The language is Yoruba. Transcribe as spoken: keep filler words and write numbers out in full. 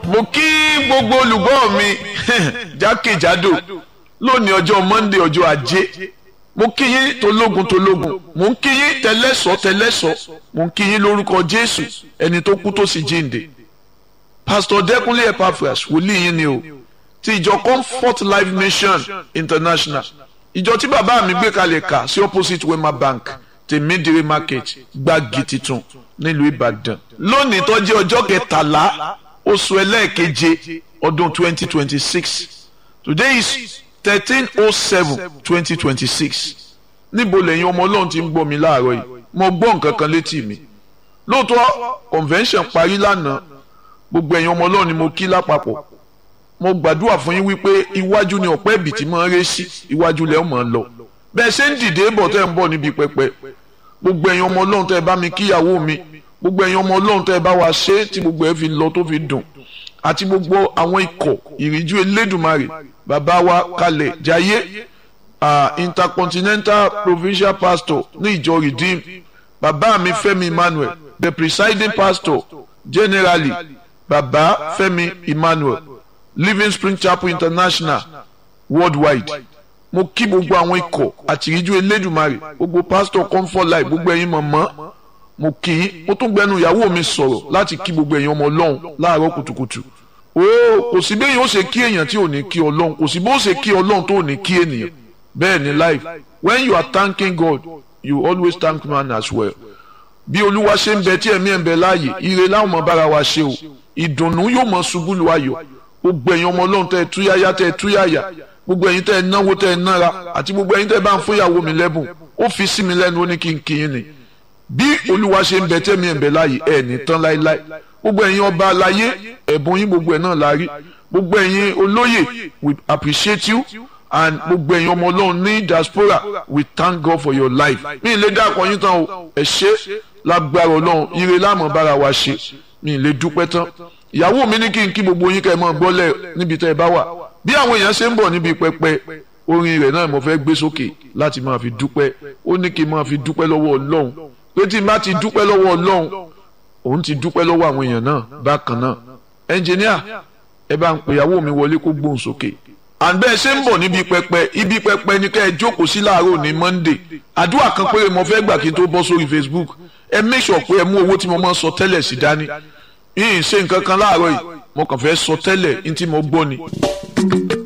mo kí gbogbo olùgbọ́ mi jákèjádò lónìí ọjọ́ Monday ọjọ́ ajé mo kí yín tológun tológun mo ń kí yín tẹlẹ́sọ̀ tẹlẹ́sọ̀ mo ń kí yín lórúkọ Jésù ẹni tó kú tó sì jíǹde Pastor Dẹ́kunlé Epaphras wòlíì yín ni o ti ìjọ Comfort Life Mission International ìjọ tí bàbá mi gbé kalẹ̀ kà sí opposite Wema Bank tèmídìrí market gbági titun nílùú Ìbàdàn lónìí tó jẹ́ ọjọ́ kẹtàlá oṣù ẹlẹ́ẹ̀keje ọdún twenty twenty six today is thirteen oh seven twenty twenty six níbo lẹ́yìn ọmọ ọlọ́run ti ń gbọ́ mi láàárọ̀ yìí mo gbọ́ nǹkan kan létí mi lóòótọ́ convention parí lánàá gbogbo ẹ̀yin ọmọ ọlọ́run ni mo kí lápapọ̀ mo gbàdúrà fún yín wípé iwájú ni ọ̀pẹ́ ibì tí máa ń ré sí iwájú lẹ́ máa ń lọ bẹ́ẹ̀ ṣe ń dìde bọ̀ tẹ́ ń bọ̀ níbi pẹpẹ gbogbo ẹ̀yin ọmọ ọlọ́run tẹ́ bá mi kíyàwó mi gbogbo ẹ̀yin ọmọ ọlọ́run tẹ́ bá wa ṣe tí gbogbo ẹ̀ fi lọ tó fi dùn àti gbogbo àwọn ikọ̀ ìríjú elédùnmarè bàbá wa kalẹ̀ jayé uh, intercontinental provincial pastor ní ìjọ redeem bàbá mi Fẹ́mi Emmanuel the presiding pastor generally bàbá Fẹ́mi Emmanuel Living Spring Chapel International worldwide mo kí gbogbo àwọn ikọ̀ àti ìríjú elédùnmarè gbogbo pastor Comfort Life gbogbo ẹ̀yin mọ̀mọ́ mo kí i mo tún gbẹnu ìyàwó mi sọ̀rọ̀ láti kí gbogbo ẹ̀yin ọmọ ọlọ́run láàárọ̀ kùtùkùtù ooo kò sí bẹ́ẹ̀ yóò ṣe kí èèyàn tí ò ní kí ọlọ́run kò sí bó ṣe kí ọlọ́run tó ò ní kí ènìyàn bẹ́ẹ̀ ni life when you are thanking God you always thank man as well bí olúwa ṣe ń bẹ tí ẹ̀mí ẹ̀ ń bẹ láàyè ire láwọn ọmọ bára wa ṣe o ìdùnnú yóò mọ ṣubú lu ayọ̀ gbogbo ẹ̀yin ọmọ ọlọ́run tẹ́ ẹ túyáyá tẹ́ ẹ túyáyà gbogbo ẹ̀yin tẹ́ ẹ náwó tẹ́ ẹ nára àti gbogbo ẹ̀yin tẹ́ ẹ bá ń fún ìyàwó mi lẹ́bùn ó fi sí mi lẹ́nu ó ní kí n kí yín ni bí olúwa ṣe ń bẹ tẹ́mi ẹ̀ ń bẹ láàyè ẹ̀ ní tán láéláé gbogbo ẹ̀yin ọba aláyé ẹ̀bùn yín gbogbo ẹ̀ náà la rí gbogbo ẹ̀yin olóyè we appreciate you and gbogbo ẹ̀yin ọmọ ọlọ́run ní diaspora we thank God for your life mi ì lè dákọ̀ yín tán o ẹ̀ ṣe lágbára ọlọ́run ire láàmú bára wa ṣe mi ì lè dúpẹ́ tán ìyàwó mi ní kí n kí gbogbo yín kẹ́ ẹ máa gbọ́lẹ̀ níbi tẹ́ ẹ bá wà bí àwọn èèyàn ṣe ń bọ̀ níbi pẹpẹ orin rẹ̀ náà mo fẹ́ gbé sókè láti máa fi dúpẹ́ ó ní kí n máa fi dúpẹ́ lọ́wọ́ ọlọ́run pé tí n bá ti dúpẹ́ lọ́wọ́ ọlọ́run òun ti dúpẹ́ lọ́wọ́ àwọn èèyàn náà bákan náà ẹnjìníà ẹ bá ń pè ìyàwó mi wọlé kó gbóhùn sókè àbẹ́ ṣe ń bọ̀ níbi pẹpẹ ibi pẹpẹ ní kẹ́ ẹ jókòó sí láàárọ̀ ní Monday àdúrà kan péré mo fẹ́ gbà kí n tó bọ́ sórí Facebook ẹ make sure pé ẹ mú owó tí mo máa ń sọ tẹ́lẹ̀ sí dání yìí ṣe nǹkan kan láàárọ̀ yìí mo kàn fẹ́ sọ tẹ́lẹ̀ ní tí mo gbọ́ ni.